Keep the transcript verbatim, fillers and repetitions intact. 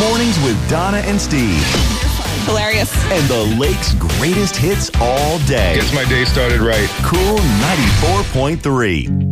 Mornings with Donna and Steve. Hilarious. And the Lake's greatest hits all day. Gets my day started right. Cool ninety-four point three.